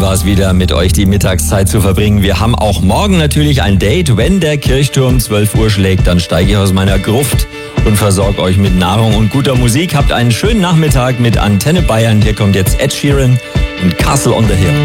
war es wieder, mit euch die Mittagszeit zu verbringen. Wir haben auch morgen natürlich ein Date. Wenn der Kirchturm 12 Uhr schlägt, dann steige ich aus meiner Gruft und versorge euch mit Nahrung und guter Musik. Habt einen schönen Nachmittag mit Antenne Bayern. Hier kommt jetzt Ed Sheeran und Castle on the Hill.